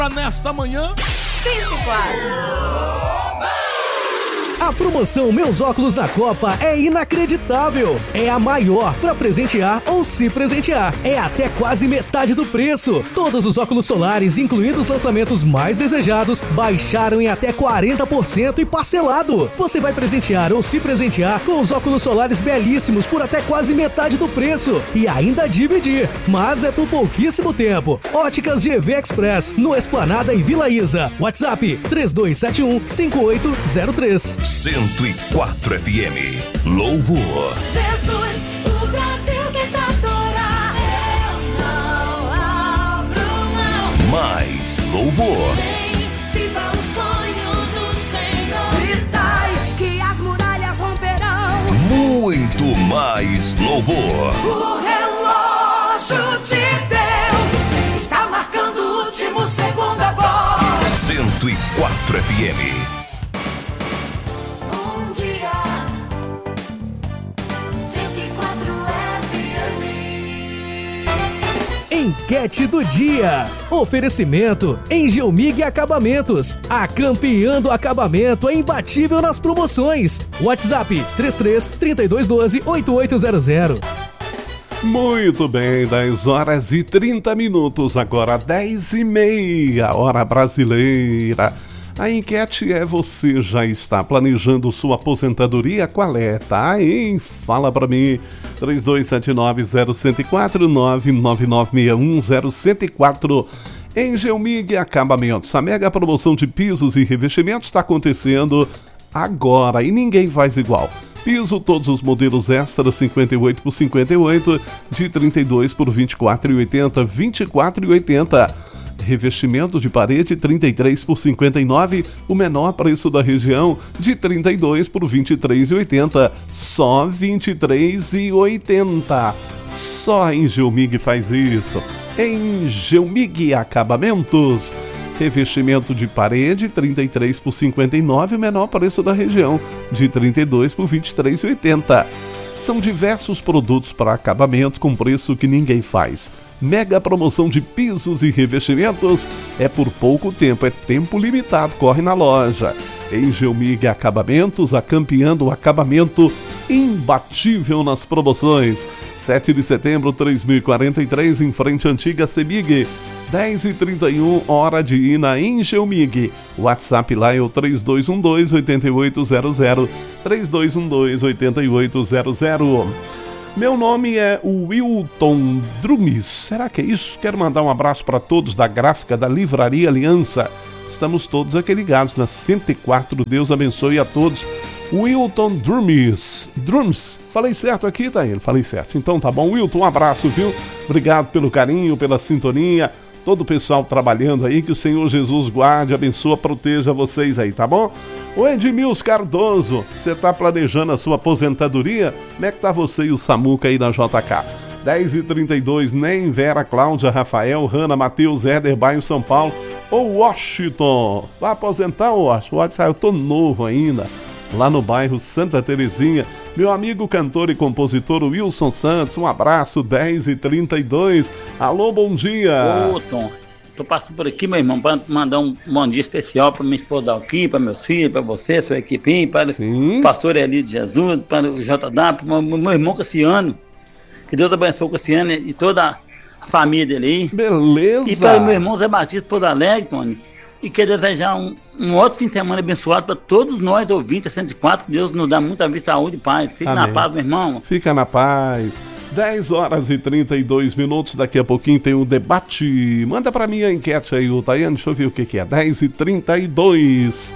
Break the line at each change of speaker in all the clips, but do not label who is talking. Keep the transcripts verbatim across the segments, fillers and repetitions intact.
Nesta manhã,
cinco e quatro.
A promoção Meus Óculos na Copa é inacreditável. É a maior para presentear ou se presentear. É até quase metade do preço. Todos os óculos solares, incluindo os lançamentos mais desejados, baixaram em até quarenta por cento e parcelado. Você vai presentear ou se presentear com os óculos solares belíssimos por até quase metade do preço. E ainda dividir. Mas é por pouquíssimo tempo. Óticas G V Express, no Esplanada e Vila Isa. WhatsApp três dois sete um, cinco oito zero três.
cento e quatro F M. Louvor.
Jesus, o Brasil quer te adorar. Eu não abro mão.
Mais louvor.
Vem, viva o sonho do Senhor. Gritai que as muralhas romperão.
Muito mais louvor.
O relógio de Deus está marcando o último segundo agora.
cento e quatro F M.
Enquete do dia. Oferecimento Engelmig Acabamentos. A campeã do acabamento é imbatível nas promoções. WhatsApp três três, três dois um dois, oito oito zero zero.
Muito bem, dez horas e trinta minutos, agora dez e meia, hora brasileira. A enquete é: você já está planejando sua aposentadoria? Qual é? Tá, hein? Fala pra mim. três dois sete nove, zero um zero quatro, nove nove nove seis um zero um zero quatro. Engelmig Acabamentos. A mega promoção de pisos e revestimentos está acontecendo agora e ninguém faz igual. Piso, todos os modelos extra, cinquenta e oito por cinquenta e oito, de trinta e dois por vinte e quatro e oitenta, vinte e quatro e oitenta. Revestimento de parede, trinta e três por cinquenta e nove, o menor preço da região, de trinta e dois por vinte e três e oitenta, só vinte e três e oitenta. Só a Engelmig faz isso. Engelmig Acabamentos. Revestimento de parede, trinta e três por cinquenta e nove, o menor preço da região, de trinta e dois por vinte e três e oitenta. São diversos produtos para acabamento com preço que ninguém faz. Mega promoção de pisos e revestimentos é por pouco tempo, é tempo limitado, corre na loja. Engelmig Acabamentos, a campeã do acabamento imbatível nas promoções. sete de setembro, três mil e quarenta e três, em frente à antiga Semig. dez e trinta e um, hora de ir na Engelmig. WhatsApp lá é o três dois um dois, oito oito zero zero, três dois um dois, oito oito zero zero. Meu nome é Wilton Drumes. Será que é isso? Quero mandar um abraço para todos da gráfica da Livraria Aliança. Estamos todos aqui ligados na cento e quatro. Deus abençoe a todos. Wilton Drumes. Drumes. Falei certo aqui, tá ele? Falei certo. Então tá bom, Wilton, um abraço, viu? Obrigado pelo carinho, pela sintonia. Todo o pessoal trabalhando aí, que o Senhor Jesus guarde, abençoe, proteja vocês aí, tá bom? O Edmilson Cardoso, você tá planejando a sua aposentadoria? Como é que tá você e o Samuca aí na J K? dez e trinta e dois, Nem, Vera, Cláudia, Rafael, Hanna, Matheus, Éder, bairro São Paulo. Ô Washington, vai aposentar, Washington? Washington, eu tô novo ainda, lá no bairro Santa Terezinha. Meu amigo cantor e compositor Wilson Santos, um abraço, dez e trinta e dois. Alô, bom dia.
Ô, Tom, tô passando por aqui, meu irmão, para mandar um bom dia especial para minha esposa Alquim, para meus filhos, para você, sua equipe, para o pastor Eli de Jesus, para o J W, para o meu irmão Cassiano. Que Deus abençoe o Cassiano e toda a família dele aí.
Beleza.
E para o meu irmão Zé Batista Porto Alegre, Tony. E quero desejar um, um outro fim de semana abençoado para todos nós ouvintes, cento e quatro, que Deus nos dá muita vida, saúde e paz. Fique
Amém.
Na paz, meu irmão.
Fica na paz. dez horas e trinta e dois minutos, daqui a pouquinho tem o debate. Manda pra mim a enquete aí, o Tayane, deixa eu ver o que que é. dez e trinta e dois.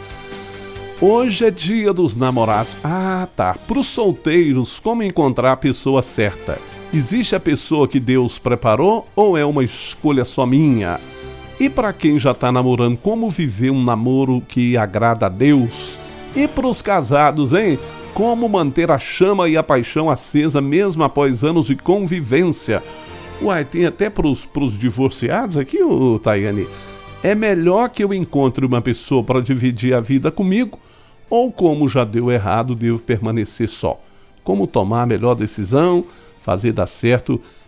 Hoje é dia dos namorados. Ah, tá. Pros solteiros, como encontrar a pessoa certa? Existe a pessoa que Deus preparou ou é uma escolha só minha? E para quem já está namorando, como viver um namoro que agrada a Deus? E para os casados, hein? Como manter a chama e a paixão acesa mesmo após anos de convivência? Uai, tem até para os divorciados aqui, ô, Tayane. É melhor que eu encontre uma pessoa para dividir a vida comigo? Ou como já deu errado, devo permanecer só? Como tomar a melhor decisão, fazer dar certo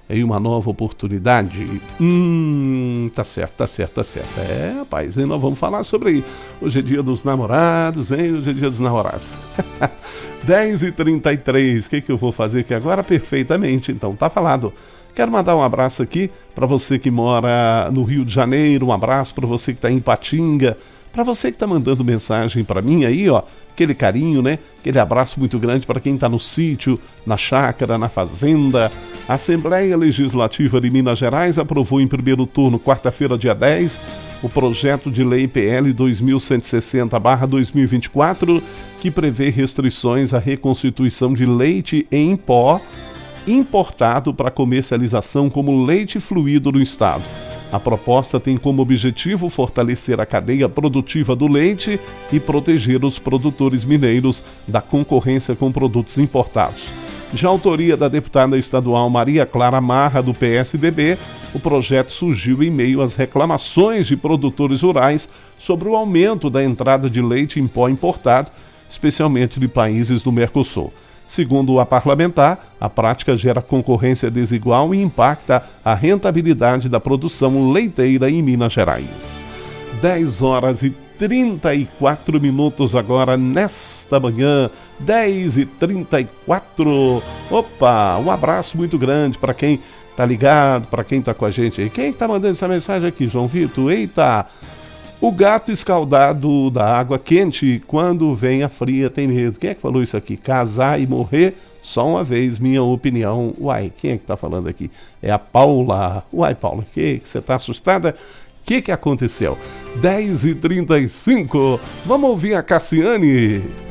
em uma nova oportunidade. Hum, tá certo, tá certo, tá certo. É, rapaz, hein, nós vamos falar sobre hoje é dia dos namorados, hein? Hoje é dia dos namorados. dez e trinta e três, o que, que eu vou fazer aqui agora? Perfeitamente, então tá falado. Quero mandar um abraço aqui para você que mora no Rio de Janeiro, um abraço para você que está em Ipatinga, para você que está mandando mensagem para mim aí, ó, aquele carinho, né? Aquele abraço muito grande para quem está no sítio, na chácara, na fazenda. A Assembleia Legislativa de Minas Gerais aprovou em primeiro turno, quarta-feira, dia dez, o projeto de lei P L dois mil cento e sessenta barra dois mil e vinte e quatro, que prevê restrições à reconstituição de leite em pó importado para comercialização como leite fluido no estado. A proposta tem como objetivo fortalecer a cadeia produtiva do leite e proteger os produtores mineiros da concorrência com produtos importados. De autoria da deputada estadual Maria Clara Marra, do P S D B, o projeto surgiu em meio às reclamações de produtores rurais sobre o aumento da entrada de leite em pó importado, especialmente de países do Mercosul. Segundo a parlamentar, a prática gera concorrência desigual e impacta a rentabilidade da produção leiteira em Minas Gerais. dez horas e trinta e quatro minutos agora nesta manhã, dez e trinta e quatro. Opa, um abraço muito grande para quem tá ligado, para quem tá com a gente aí. Quem tá mandando essa mensagem aqui, João Vitor? Eita! O gato escaldado da água quente, quando vem a fria, tem medo. Quem é que falou isso aqui? Casar e morrer só uma vez, minha opinião. Uai, quem é que tá falando aqui? É a Paula. Uai, Paula, que você tá assustada? O que que aconteceu? dez e trinta e cinco, vamos ouvir a Cassiane.